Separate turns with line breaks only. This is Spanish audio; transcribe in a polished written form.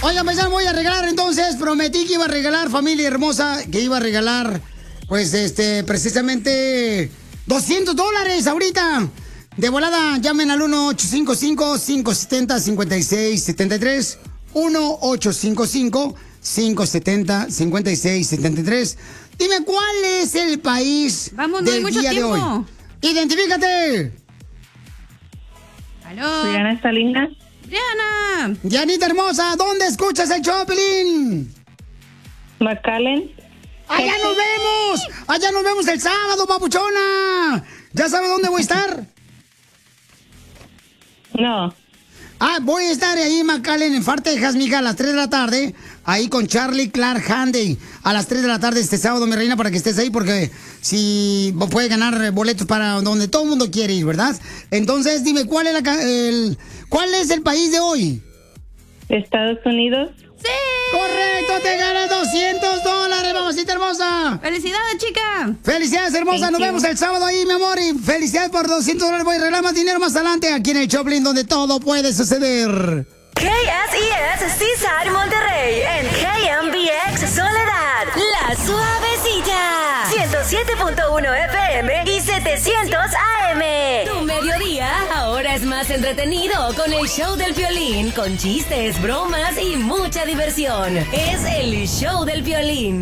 Oigan, pues ya voy a regalar entonces. Prometí que iba a regalar, familia hermosa, que iba a regalar, pues, precisamente $200 ahorita. De volada, llamen al 1-855-570-5673. 1-855-570-5673. Dime, ¿cuál es el país del día de hoy? ¡Identifícate!
¿Aló?
Diana está linda.
¡Diana!
Dianita hermosa, ¿dónde escuchas el show, Pelín?
McAllen.
¡Allá nos vemos! ¡Allá nos vemos el sábado, papuchona! ¿Ya sabe dónde voy a estar?
No.
Voy a estar ahí en McAllen, en Far, Texas, mija, a las 3 de la tarde. Ahí con Charlie Clark Handy. A las 3 de la tarde este sábado, mi reina, para que estés ahí, porque si puede ganar boletos para donde todo el mundo quiere ir, ¿verdad? Entonces, dime, ¿cuál es el país de hoy?
Estados Unidos.
¡Sí!
¡Correcto! ¡Te ganas $200, mamacita hermosa!
¡Felicidades, chica!
¡Felicidades, hermosa! Nos vemos el sábado ahí, mi amor. Y felicidades por $200. Voy a regalar más dinero más adelante aquí en el Choplin, donde todo puede suceder.
KSES Seaside Monterrey en KMBX Soledad, La Suavecita, 107.1 FM y 700 AM. Tu mediodía ahora es más entretenido con el show del Piolín, con chistes, bromas y mucha diversión. Es el show del Piolín.